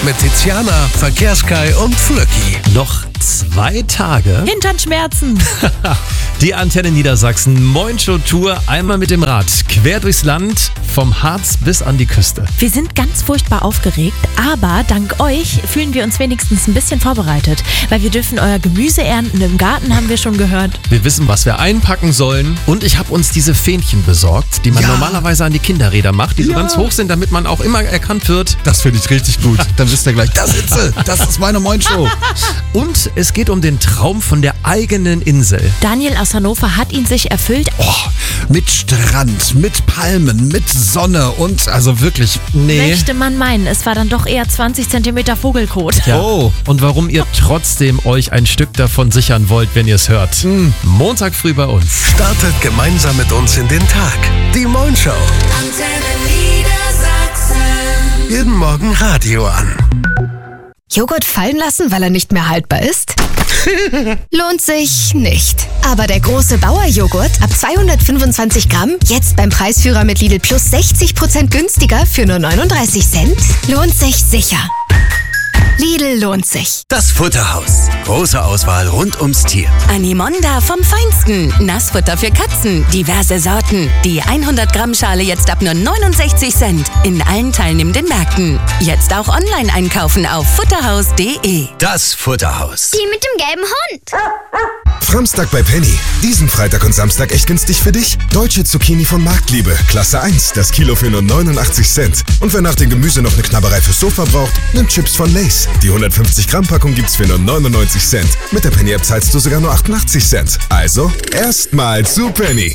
mit Tiziana, Verkehrskai und Flöcki. Noch 2 Tage. Hinternschmerzen. Die Antenne Niedersachsen Moin-Show-Tour einmal mit dem Rad. Quer durchs Land, vom Harz bis an die Küste. Wir sind ganz furchtbar aufgeregt, aber dank euch fühlen wir uns wenigstens ein bisschen vorbereitet. Weil wir dürfen euer Gemüse ernten im Garten, haben wir schon gehört. Wir wissen, was wir einpacken sollen. Und ich habe uns diese Fähnchen besorgt, die man normalerweise an die Kinderräder macht, die so ganz hoch sind, damit man auch immer erkannt wird. Das finde ich richtig gut. Dann wisst ihr gleich, da sitzt sie. Das ist meine Moin-Show. Und es geht um den Traum von der eigenen Insel. Daniel aus Hannover hat ihn sich erfüllt. Oh, mit Strand, mit Palmen, mit Sonne und also wirklich, Möchte man meinen, es war dann doch eher 20 cm Vogelkot. Ja. Oh. Und warum ihr trotzdem euch ein Stück davon sichern wollt, wenn ihr es hört. Montag früh bei uns. Startet gemeinsam mit uns in den Tag. Die Moin-Show. Antenne Niedersachsen. Jeden Morgen Radio an. Joghurt fallen lassen, weil er nicht mehr haltbar ist? Lohnt sich nicht. Aber der große Bauer-Joghurt ab 225 Gramm, jetzt beim Preisführer mit Lidl Plus 60% günstiger für nur 39 Cent, lohnt sich sicher. Lidl lohnt sich. Das Futterhaus. Große Auswahl rund ums Tier. Animonda vom Feinsten. Nassfutter für Katzen. Diverse Sorten. Die 100 Gramm Schale jetzt ab nur 69 Cent. In allen teilnehmenden Märkten. Jetzt auch online einkaufen auf futterhaus.de. Das Futterhaus. Die mit dem gelben Hund. Samstag bei Penny. Diesen Freitag und Samstag echt günstig für dich? Deutsche Zucchini von Marktliebe. Klasse 1. Das Kilo für nur 89 Cent. Und wer nach dem Gemüse noch eine Knabberei fürs Sofa braucht, nimmt Chips von Lay's. Die 150 Gramm Packung gibt's für nur 99 Cent. Mit der Penny-App zahlst du sogar nur 88 Cent. Also, erstmal zu Penny.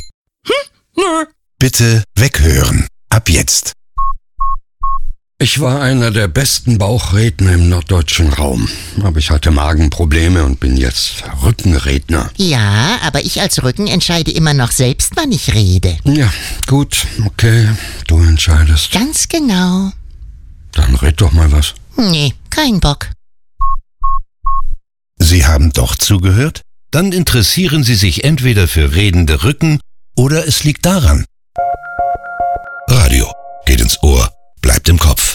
Bitte weghören. Ab jetzt. Ich war einer der besten Bauchredner im norddeutschen Raum. Aber ich hatte Magenprobleme und bin jetzt Rückenredner. Ja, aber ich als Rücken entscheide immer noch selbst, wann ich rede. Ja, gut, okay, du entscheidest. Ganz genau. Dann red doch mal was. Nee, kein Bock. Sie haben doch zugehört? Dann interessieren Sie sich entweder für redende Rücken oder es liegt daran. Radio geht ins Ohr, bleibt im Kopf.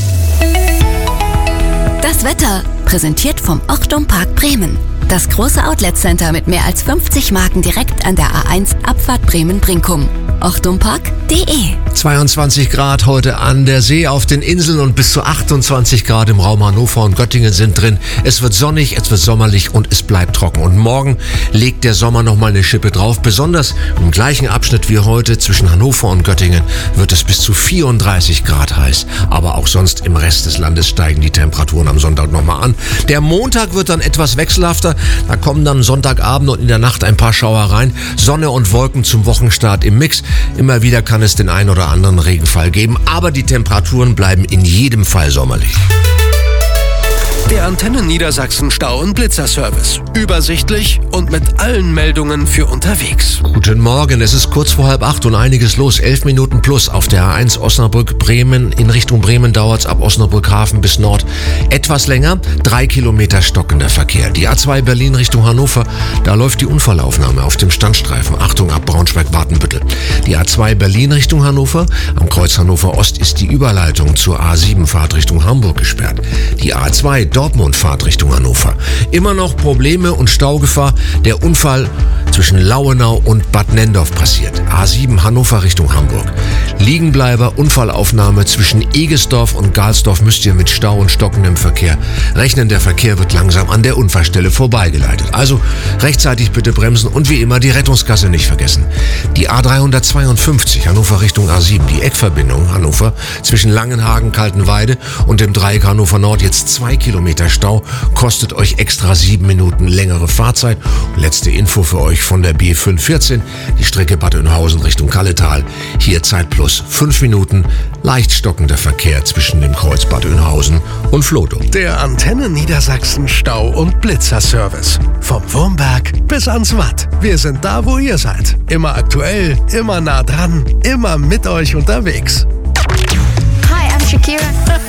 Das Wetter. Präsentiert vom Ochtum Park Bremen. Das große Outlet-Center mit mehr als 50 Marken direkt an der A1 Abfahrt Bremen-Brinkum. ochtumpark.de 22 Grad heute an der See, auf den Inseln und bis zu 28 Grad im Raum Hannover und Göttingen sind drin. Es wird sonnig, es wird sommerlich und es bleibt trocken. Und morgen legt der Sommer nochmal eine Schippe drauf. Besonders im gleichen Abschnitt wie heute zwischen Hannover und Göttingen wird es bis zu 34 Grad heiß. Aber auch sonst im Rest des Landes steigen die Temperaturen am Sonntag nochmal an. Der Montag wird dann etwas wechselhafter. Da kommen dann Sonntagabend und in der Nacht ein paar Schauer rein. Sonne und Wolken zum Wochenstart im Mix. Immer wieder kann es den ein oder anderen Regenfall geben, aber die Temperaturen bleiben in jedem Fall sommerlich. Der Antenne Niedersachsen Stau- und Blitzerservice. Übersichtlich und mit allen Meldungen für unterwegs. Guten Morgen, es ist kurz vor 7:30 und einiges los. 11 Minuten plus auf der A1 Osnabrück-Bremen. In Richtung Bremen dauert es ab Osnabrück-Hafen bis Nord etwas länger. 3 Kilometer stockender Verkehr. Die A2 Berlin Richtung Hannover, da läuft die Unfallaufnahme auf dem Standstreifen. Achtung, ab Braunschweig-Wartenbüttel. Die A2 Berlin Richtung Hannover. Am Kreuz Hannover Ost ist die Überleitung zur A7 Fahrt Richtung Hamburg gesperrt. Die A2 Dortmund Fahrt Richtung Hannover. Immer noch Probleme und Staugefahr. Der Unfall zwischen Lauenau und Bad Nendorf passiert. A7 Hannover Richtung Hamburg. Liegenbleiber, Unfallaufnahme zwischen Egesdorf und Galsdorf müsst ihr mit Stau und stockendem Verkehr rechnen. Der Verkehr wird langsam an der Unfallstelle vorbeigeleitet. Also rechtzeitig bitte bremsen und wie immer die Rettungskasse nicht vergessen. Die A352 Hannover Richtung A7, die Eckverbindung Hannover zwischen Langenhagen, Kaltenweide und dem Dreieck Hannover Nord, jetzt 2 Kilometer Stau, kostet euch extra 7 Minuten längere Fahrzeit. Und letzte Info für euch von der B514, die Strecke Bad Oeynhausen Richtung Kalletal. Hier Zeit plus 5 Minuten, leicht stockender Verkehr zwischen dem Kreuz Bad Oeynhausen und Flotow. Der Antenne Niedersachsen Stau- und Blitzerservice. Vom Wurmberg bis ans Watt. Wir sind da, wo ihr seid. Immer aktuell, immer nah dran, immer mit euch unterwegs. Hi, I'm Shakira.